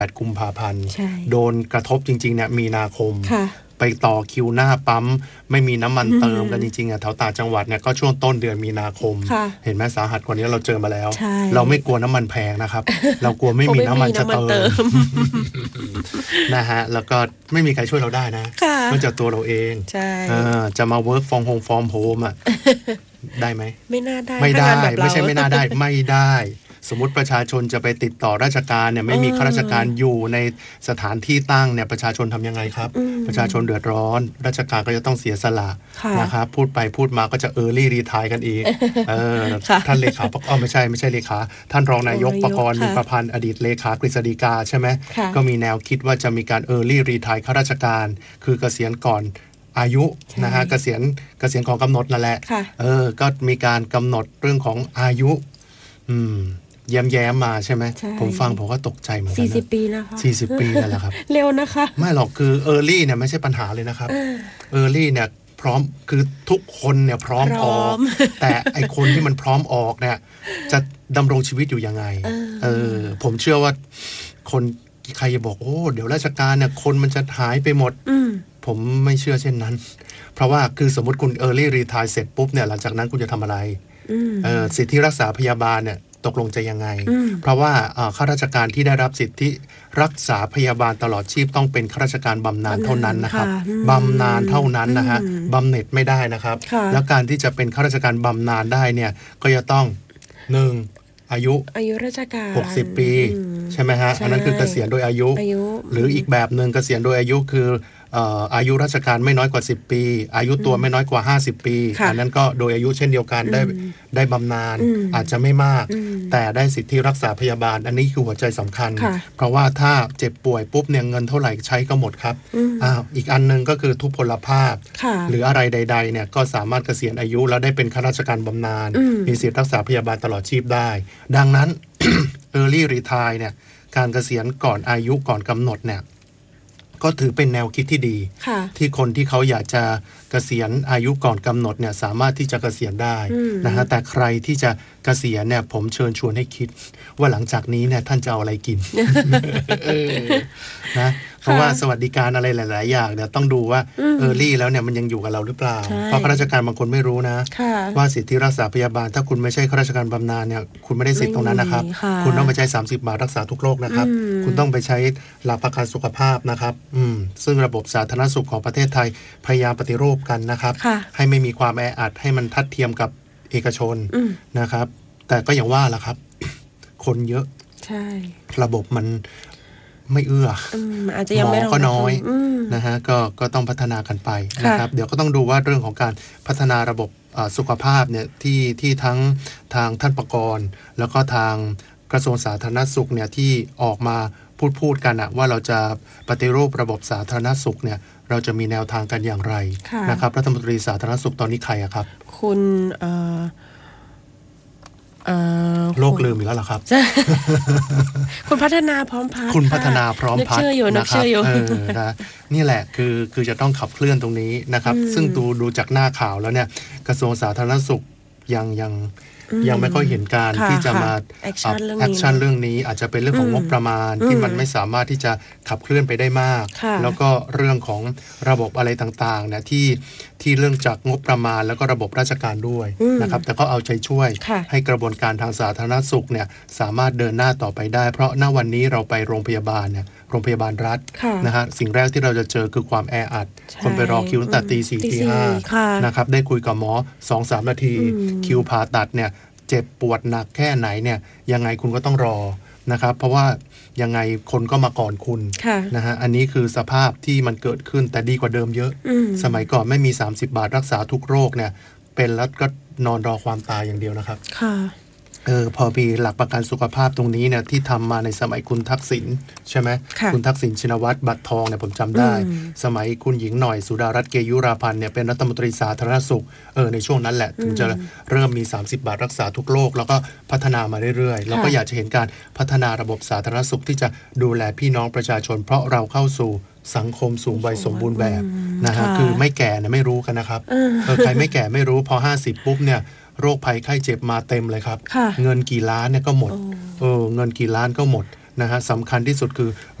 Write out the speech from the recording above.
8 กุมภาพันธ์ใช่โดนกระทบจริงๆเนี่ยมีนาคมค่ะไปต่อคิวหน้าปั๊มไม่มีน้ำมันเติมกันจริงๆแถวต่างจังหวัดเนี่ยก็ช่วงต้นเดือนมีนาคมค่ะเห็นไหมสาหัสกว่านี้เราเจอมาแล้วใช่เราไม่กลัวน้ำมันแพงนะครับ เรากลัวไม่มีน้ำมันจะเติมนะฮะแล้วก็ไม่มีใครช่วยเราได้นะค่ะนอกจากตัวเราเองใช่จะมา work from home อ่ะ ได้ไหมไม่น่าได้ไม่ได้ถ้างานแบบเราไม่ใช่ไม่น่าได้ไม่ได้ สมมติประชาชนจะไปติดต่อราชการเนี่ยไม่มีข้าราชการอยู่ในสถานที่ตั้งเนี่ยประชาชนทำยังไงครับ ประชาชนเดือดร้อน ราชการก็จะต้องเสียสละค่ะนะครับพูดไปพูดมาก็จะearly retire กันอีกค่ะท่านเลขาไม่ใช่เลขาท่านรองนายกประกรณ์มีประพันธ์อดีตเลขากฤษฎีกาใช่ไหมค่ะก็มีแนวคิดว่าจะมีการearly retire ข้าราชการคือเกษียณก่อนอายุนะฮะเกษียณของกำหนดนั่นแหละค่ะก็มีการกำหนดเรื่องของอายุแย้มมาใช่ไหมใช่ผมฟังผมก็ตกใจเหมือนกันนะ 40 ปีนะคะ 40 ปีนั่นแหละครับเร็วนะคะไม่หรอกคือ early เนี่ยไม่ใช่ปัญหาเลยนะครับ early เนี่ยพร้อมคือทุกคนเนี่ยพร้อมออก แต่ไอคนที่มันพร้อมออกเนี่ยจะดำรงชีวิตอยู่ยังไงผมเชื่อว่าคนใครจะบอกโอ้เดี๋ยวราชการเนี่ยคนมันจะหายไปหมดผมไม่เชื่อเช่นนั้น เพราะว่าคือสมมติคุณ early retire เสร็จปุ๊บเนี่ยหลังจากนั้นคุณจะทำอะไรสิทธิรักษาพยาบาลเนี่ยตกลงจะยังไง เพราะว่าข้าราชการที่ได้รับสิทธิรักษาพยาบาลตลอดชีพต้องเป็นข้าราชการบำนาญเท่านั้นนะครับบำนาญเท่านั้นนะฮะบำเหน็จไม่ได้นะครับ แล้วการที่จะเป็นข้าราชการบำนาญได้เนี่ยก็จะต้อง1อายุราชการ 60 ปีใช่ไหมฮะอันนั้นคือเกษียณโดยอายุหรืออีกแบบหนึ่งเกษียณโดยอายุคืออายุราชการไม่น้อยกว่า10 ปีอายุตัวไม่น้อยกว่า50 ปีอันนั้นก็โดยอายุเช่นเดียวกันได้บำนาญอาจจะไม่มากแต่ได้สิทธิรักษาพยาบาลอันนี้คือหัวใจสำคัญเพราะว่าถ้าเจ็บป่วยปุ๊บเนี่ยเงินเท่าไหร่ใช้ก็หมดครับอีกอันนึงก็คือทุพพลภาพหรืออะไรใดๆเนี่ยก็สามารถเกษียณอายุแล้วได้เป็นข้าราชการบำนาญมีสิทธิรักษาพยาบาลตลอดชีพได้ดังนั้น early retire เนี่ยการเกษียณก่อนอายุก่อนกำหนดเนี่ยก็ถือเป็นแนวคิดที่ดีที่คนที่เขาอยากจะเกษียณอายุก่อนกำหนดเนี่ยสามารถที่จะเกษียณได้นะฮะแต่ใครที่จะเกษียณเนี่ยผมเชิญชวนให้คิดว่าหลังจากนี้เนี่ยท่านจะเอาอะไรกิน นะเพราะว่าสวัสดิการอะไรหลายๆอย่างเนี่ยต้องดูว่าearlyแล้วเนี่ยมันยังอยู่กับเราหรือเปล่าเพราะข้าราชการบางคนไม่รู้นะว่าสิทธิรักษาพยาบาลถ้าคุณไม่ใช่ข้าราชการบำนาญเนี่ยคุณไม่ได้สิทธิตรงนั้นนะครับคุณต้องไปใช้30 บาทรักษาทุกโรคนะครับคุณต้องไปใช้หลักประกันสุขภาพนะครับซึ่งระบบสาธารณสุขของประเทศไทยพยายามปฏิรูปกันนะครับให้ไม่มีความแออัดให้มันทัดเทียมกับเอกชนนะครับแต่ก็อย่างว่าล่ะครับ คนเยอะใช่ระบบมันไม่เอื้ออาจจะยังไม่ก็น้อยนะฮะก็ต้องพัฒนากันไปนะครับเดี๋ยวก็ต้องดูว่าเรื่องของการพัฒนาระบบสุขภาพเนี่ยที่ทั้งทางท่านประกรณ์แล้วก็ทางกระทรวงสาธารณสุขเนี่ยที่ออกมาพูดกันว่าเราจะปฏิรูประบบสาธารณสุขเนี่ยเราจะมีแนวทางกันอย่างไรนะครับรัฐมนตรีสาธารณสุขตอนนี้ใครอะครับคุณโลกลืมอีกแล้วเหรอครับคุณพัฒนาพร้อมพัฒน์คุณพัฒนาพร้อมพัฒน์นะครับนะนี่แหละคือจะต้องขับเคลื่อนตรงนี้นะครับซึ่งดูจากหน้าข่าวแล้วเนี่ยกระทรวงสาธารณสุขยังไม่ค่อยเห็นการที่จะมาแอคชั่นเรื่องนี้อาจจะเป็นเรื่องของงบประมาณที่มันไม่สามารถที่จะขับเคลื่อนไปได้มากแล้วก็เรื่องของระบบอะไรต่างๆเนี่ยที่เรื่องจากงบประมาณแล้วก็ระบบราชการด้วยนะครับแต่ก็เอาใจช่วยให้กระบวนการทางสาธารณสุขเนี่ยสามารถเดินหน้าต่อไปได้เพราะณวันนี้เราไปโรงพยาบาลเนี่ยโรงพยาบาลรัฐนะฮะสิ่งแรกที่เราจะเจอคือความแออัดคนไปรอคิวตั้งแต่ตี 4 ตี 5นะครับได้คุยกับหมอ 2-3 นาทีคิวผ่าตัดเนี่ยเจ็บปวดหนักแค่ไหนเนี่ยยังไงคุณก็ต้องรอนะครับเพราะว่ายังไงคนก็มาก่อนคุณนะฮะอันนี้คือสภาพที่มันเกิดขึ้นแต่ดีกว่าเดิมเยอะสมัยก่อนไม่มี30 บาทรักษาทุกโรคเนี่ยเป็นแล้วก็นอนรอความตายอย่างเดียวนะครับพอมีหลักประกันสุขภาพตรงนี้เนี่ยที่ทำมาในสมัยคุณทักษิณใช่ไหมคุณทักษิณชินวัตรบัตรทองเนี่ยผมจำได้สมัยคุณหญิงหน่อยสุดารัตน์เกยุราพันธ์เนี่ยเป็นรัฐมนตรีสาธารณสุขในช่วงนั้นแหละถึงจะเริ่มมี30 บาทรักษาทุกโรคแล้วก็พัฒนามาเรื่อยๆแล้วก็อยากจะเห็นการพัฒนาระบบสาธารณสุขที่จะดูแลพี่น้องประชาชนเพราะเราเข้าสู่สังคมสูงวัยสมบูรณ์แบบนะฮะคือไม่แก่เนี่ยไม่รู้กันนะครับใครไม่แก่ไม่รู้พอ50ปุ๊บเนี่ยโรคภัยไข้เจ็บมาเต็มเลยครับเงินกี่ล้านเนี่ยก็หมดเงินกี่ล้านก็หมดนะฮะสำคัญที่สุดคือ